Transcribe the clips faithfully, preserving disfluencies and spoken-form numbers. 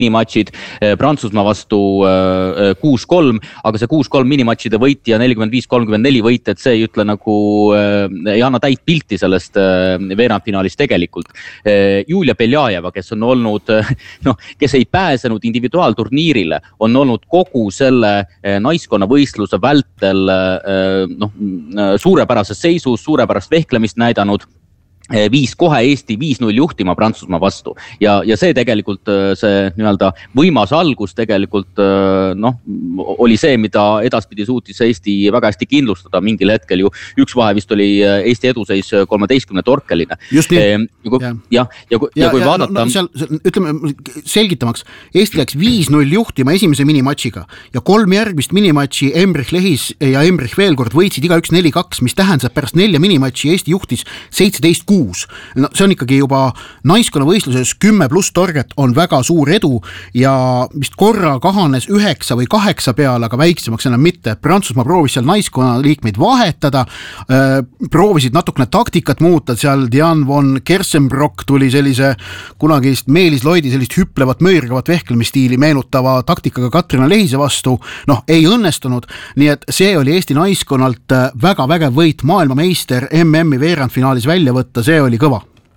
minimatšid, Prantsusmaa vastu kuus kolm, aga see kuus kolm minimatšide võit ja nelikümmend viis kolmkümmend neli võit, et see ei ütle nagu, ei anna täit pilti sellest veerandfinaalist tegelikult. Julia Beljajeva, kes on olnud, noh, kes ei pääsenud individuaalturniirile, on olnud kogu selle naiskonna võistluse vältel noh, suurepärases seisus, suurepärast vehklemist näidanud, viis kohe Eesti viis null juhtima Prantsusmaa vastu ja, ja see tegelikult see nii-öelda võimas algus tegelikult noh, oli see, mida edaspidi suutis Eesti väga hästi kindlustada mingil hetkel ju üks vahe vist oli Eesti eduseis kolmeteistkümne torkeline. Just nii. Ja, kui, ja, ja, kui, ja, ja kui ja, vaadata no, no, seal, ütleme, selgitamaks, Eesti läks viis null juhtima esimese minimatšiga ja kolm järgmist minimatši Embrich Lehis ja Embrich veel kord võitsid iga üks neli kaks, mis tähendab pärast nelja minimatši Eesti juhtis seitseteist kuus. No, see on ikkagi juba naiskonna võistluses kümme pluss torget on väga suur edu ja vist korra kahanes üheksa või kaheksa peale, aga väiksemaks enam mitte. Prantsusmaa proovis seal naiskonna liikmeid vahetada, proovisid natukene taktikat muuta, seal Diane von Kersenbrock tuli sellise kunagist Meelis Loidi sellist hüplevat, möörgavat vehklemistiili meenutava taktikaga Katrina Lehise vastu, noh, ei õnnestunud, nii et see oli Eesti naiskonnalt väga vägev võit, maailmameister M M-i veerandfinaalis välja võtta, see oli kõva.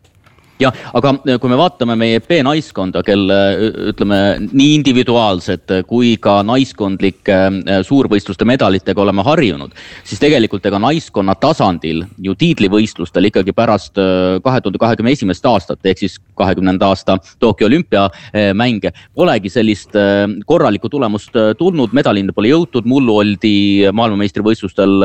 Ja, aga kui me vaatame meie B-naiskonda, kelle ütleme nii individuaalsed kui ka naiskondlike suurvõistluste medalitega oleme harjunud, siis tegelikult ega naiskonna tasandil ju tiitlivõistlustel ikkagi pärast kahe tuhande kahekümne esimest aastat, ehk siis kahekümnenda aasta Tokyo olümpiamänge, polegi sellist korralikku tulemust tulnud, medalinde pole jõutud, mullu oldi maailmameistrivõistlustel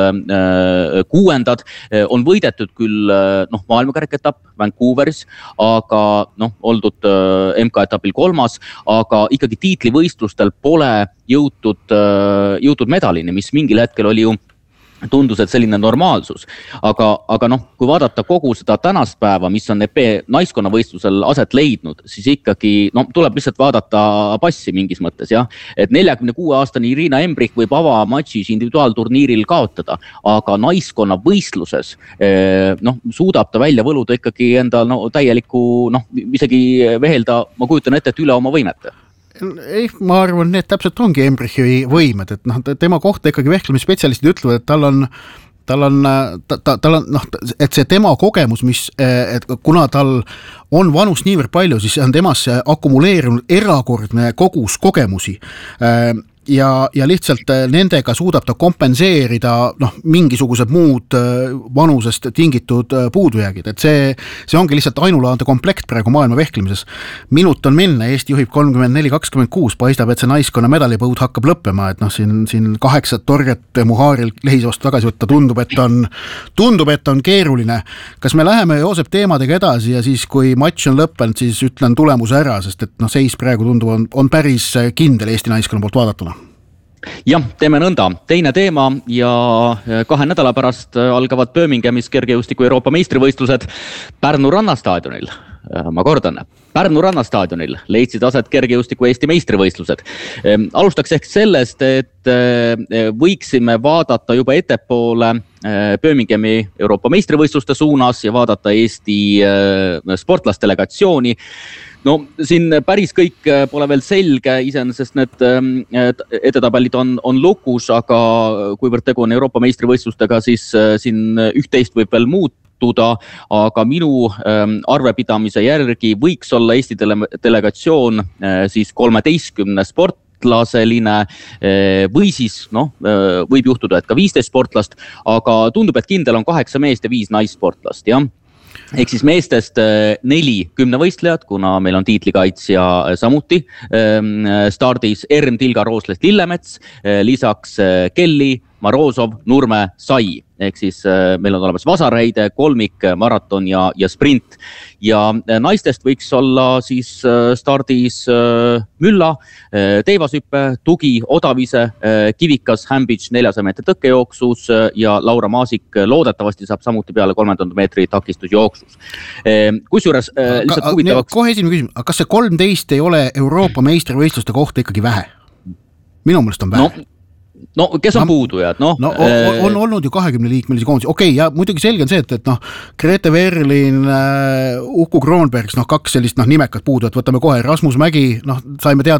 kuuendad, on võidetud küll noh, maailmakarikaetapp Vancouveris, aga noh, oldud M K-etapil kolmas, aga ikkagi tiitlivõistlustel pole jõutud, jõutud medalini, mis mingil hetkel oli ju tundus, et selline normaalsus. Aga, aga noh, kui vaadata kogu seda tänast päeva, mis on E P naiskonna võistlusel aset leidnud, siis ikkagi no, tuleb lihtsalt vaadata passi mingis mõttes. Ja? Et neljakümne kuue aastani Irina Embrich võib avamatšis individuaalturniiril kaotada, aga naiskonna võistluses noh, suudab ta välja võluda ikkagi enda no, täieliku, noh, isegi vehelda, ma kujutan ette, et üle oma võimete. Ei, ma arvan, need täpselt ongi Embrichi võimed, et noh, tema kohta ikkagi vehklemisspetsialistid ütlevad, et tal on tal on, ta, ta, tal on noh, et see tema kogemus, mis, et kuna tal on vanust niivõrd palju, siis on temasse akumuleerunud erakordne kogus kogemusi ja, ja lihtsalt nendega suudab ta kompenseerida noh, mingisugused muud vanusest tingitud puudujäägid, et see, see ongi lihtsalt ainulaadne komplekt praegu maailma vehklemises. Minut on minna, Eesti juhib kolmkümmend neli kakskümmend kuus, paistab, et see naiskonna medalipõud hakkab lõppema, et noh, siin, siin kaheksat torget Muharil Lehise vastu tagasi võtta tundub, et on, tundub, et on keeruline. Kas me läheme Joosep teemadega edasi ja siis, kui matš on lõppenud, siis ütlen tulemuse ära, sest et noh, seis praegu tundub on, on päris kindel Eesti naiskonna poolt vaadatuna. Jah, teeme nõnda. Teine teema ja kahe nädala pärast algavad Birminghamis kergejõustiku Euroopa meistrivõistlused Pärnu rannastaadionil. Ma kordan, Pärnu rannastaadionil leidsid aset kergejõustiku Eesti meistrivõistlused. Alustaks ehk sellest, et võiksime vaadata juba ettepoole Birminghami Euroopa meistrivõistluste suunas ja vaadata Eesti sportlasdelegatsiooni. No siin päris kõik pole veel selge, iseenesest need edetabellid on, on lukus, aga kuivõrd tegu on Euroopa meistrivõistlustega, siis siin üht-teist võib veel muutuda, aga minu arvepidamise järgi võiks olla Eesti dele- delegatsioon siis kolmeteistkümne sportlaseline või siis noh, võib juhtuda, et ka viisteist sportlast, aga tundub, et kindel on kaheksa meest ja viis naissportlast, jah. Ehk siis meestest neli kümnevõistlejad, kuna meil on tiitlikaitsja samuti stardis Erm, Tilga, Roosles, Lillemets, lisaks Kelly, Marozov, Nurme, Sai. Ehk siis meil on olemas vasarheide, kolmik, maraton ja, ja sprint. Ja naistest võiks olla siis stardis Mülla, Teivashüppe, Tugi, Odavise, Kivikas, Hambidž neljasaja meetri tõkkejooksus ja Laura Maasik loodetavasti saab samuti peale kolmkümmend meetri takistusjooksus. Kusjuures lihtsalt huvitavaks... Kohe esimene küsimus, aga kas see kolmteist ei ole Euroopa meistrivõistluste kohta ikkagi vähe? Minu mõelest on vähe. No, no kes on no, puudujad, noh. no on, on olnud ju kahekümne liikmelisi koondisi, okei okay,, ja muidugi selge on see, et, et noh, Grete Verlin, Uku Kroonbergs, noh, kaks sellist noh, nimekat puudujat, võtame kohe Rasmus Mägi, noh, saime teada,